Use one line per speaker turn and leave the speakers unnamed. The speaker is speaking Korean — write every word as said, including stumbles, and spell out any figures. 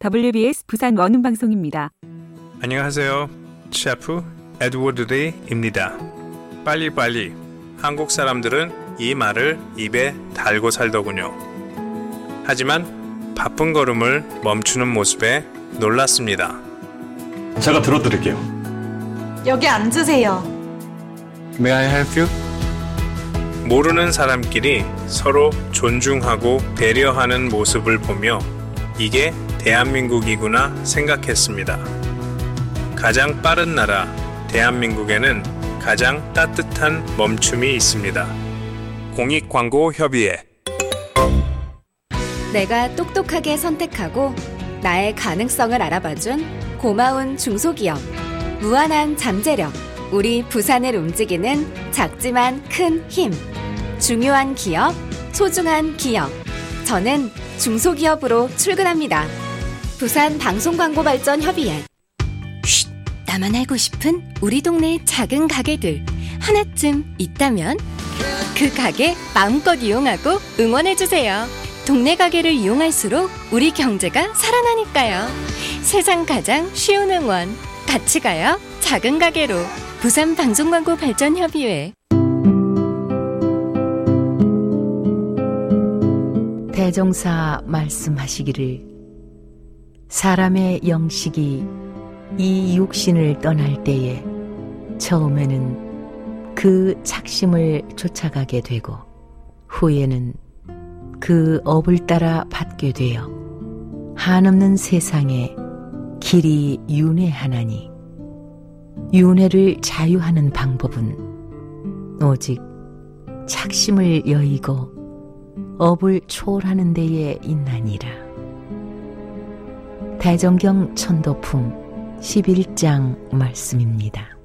더블유비에스 부산 원음 방송입니다.
안녕하세요. 셰프 에드워드 리입니다. 빨리빨리. 한국 사람들은 이 말을 입에 달고 살더군요. 하지만 바쁜 걸음을 멈추는 모습에 놀랐습니다.
제가 들어드릴게요.
여기 앉으세요.
May I help you?
모르는 사람끼리 서로 존중하고 배려하는 모습을 보며 이게 대한민국이구나 생각했습니다. 가장 빠른 나라 대한민국에는 가장 따뜻한 멈춤이 있습니다. 공익광고협의회.
내가 똑똑하게 선택하고 나의 가능성을 알아봐준 고마운 중소기업, 무한한 잠재력, 우리 부산을 움직이는 작지만 큰 힘. 중요한 기업, 소중한 기업. 저는 중소기업으로 출근합니다. 부산 방송광고발전협의회. 쉿, 나만 알고 싶은 우리 동네 작은 가게들 하나쯤 있다면 그 가게 마음껏 이용하고 응원해주세요. 동네 가게를 이용할수록 우리 경제가 살아나니까요. 세상 가장 쉬운 응원, 같이 가요. 작은 가게로. 부산 방송광고발전협의회.
대종사 말씀하시기를 사람의 영식이 이 육신을 떠날 때에 처음에는 그 착심을 쫓아가게 되고 후에는 그 업을 따라 받게 되어 한없는 세상에 길이 윤회하나니 윤회를 자유하는 방법은 오직 착심을 여의고 업을 초월하는 데에 있나니라. 대정경 천도품 십일 장 말씀입니다.